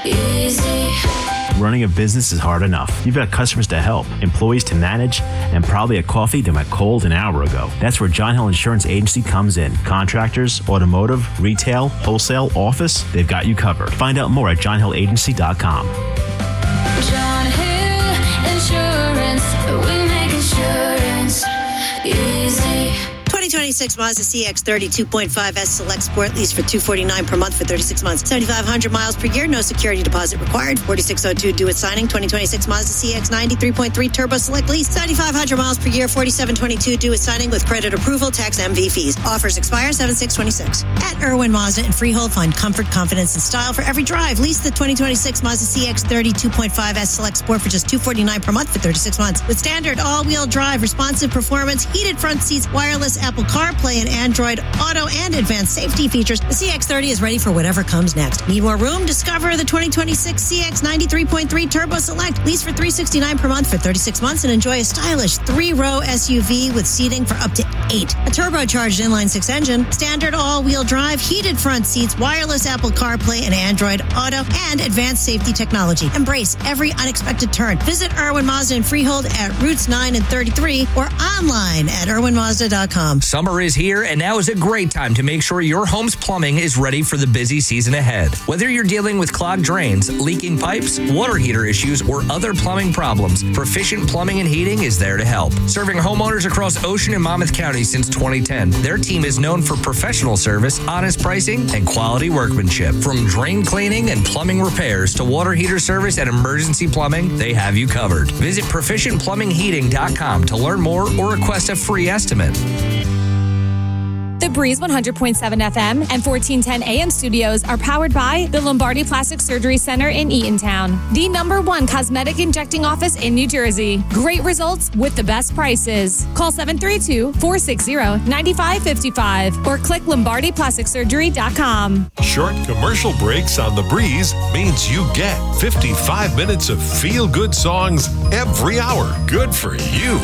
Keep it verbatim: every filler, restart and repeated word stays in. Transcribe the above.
easy. Running a business is hard enough. You've got customers to help, employees to manage, and probably a coffee that went cold an hour ago. That's where John Hill Insurance Agency comes in. Contractors, automotive, retail, wholesale, office, they've got you covered. Find out more at john hill agency dot com. John Hill Insurance, we make insurance easy. twenty twenty-six Mazda C X thirty two point five S Select Sport lease for two hundred forty-nine dollars per month for thirty-six months. seventy-five hundred miles per year, no security deposit required. forty-six oh two due at signing. twenty twenty-six Mazda C X ninety three point three Turbo Select lease. seventy-five hundred miles per year, forty-seven twenty-two due at signing with credit approval, tax, M V fees. Offers expire seven six twenty-six. At Irwin Mazda in Freehold, find comfort, confidence, and style for every drive. Lease the twenty twenty-six Mazda C X thirty two point five S Select Sport for just two hundred forty-nine dollars per month for thirty-six months. With standard all-wheel drive, responsive performance, heated front seats, wireless Apple CarPlay, and Android Auto, and advanced safety features, the C X thirty is ready for whatever comes next. Need more room? Discover the twenty twenty-six C X ninety-three point three Turbo Select. Lease for three hundred sixty-nine dollars per month for thirty-six months and enjoy a stylish three-row S U V with seating for up to eight. A turbocharged inline six engine, standard all-wheel drive, heated front seats, wireless Apple CarPlay and Android Auto, and advanced safety technology. Embrace every unexpected turn. Visit Irwin Mazda in Freehold at Routes nine and thirty-three or online at irwin mazda dot com. Summer is here, and now is a great time to make sure your home's plumbing is ready for the busy season ahead. Whether you're dealing with clogged drains, leaking pipes, water heater issues, or other plumbing problems, Proficient Plumbing and Heating is there to help. Serving homeowners across Ocean and Monmouth County since twenty ten, their team is known for professional service, honest pricing, and quality workmanship. From drain cleaning and plumbing repairs to water heater service and emergency plumbing, they have you covered. Visit proficient plumbing heating dot com to learn more or request a free estimate. The Breeze one hundred point seven F M and fourteen ten A M studios are powered by the Lombardi Plastic Surgery Center in Eatontown, the number one cosmetic injecting office in New Jersey. Great results with the best prices. Call seven three two, four six zero, nine five five five or click lombardi plastic surgery dot com. Short commercial breaks on The Breeze means you get fifty-five minutes of feel-good songs every hour. Good for you.